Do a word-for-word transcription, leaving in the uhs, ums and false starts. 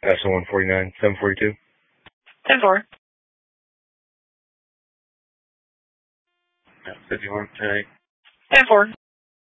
S O one forty-nine, seven forty-two. ten four. fifty-one, ten eight. ten four.